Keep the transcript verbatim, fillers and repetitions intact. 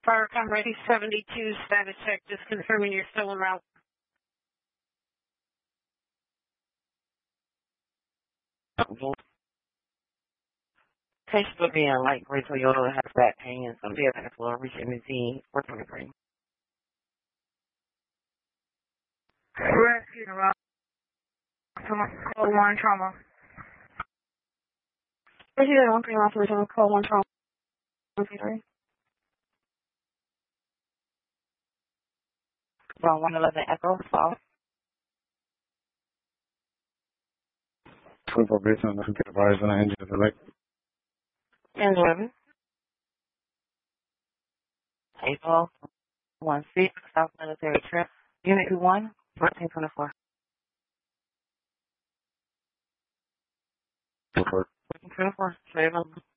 Firecom ready seventy-two, status check, just confirming you're still en route. Case will be in light gray Toyota has back pain and some vehicle for reach M Z four twenty-three. Rescue en route. Call one trauma. Rescue one three one three seven, call one trauma. one three three. From one eleven Echo, fall. twenty-four based on the advised on the engine of the lake. ten eleven. April one six, South Military Trip. Unit two one, fourteen twenty-four. Report. fourteen twenty-four, seven.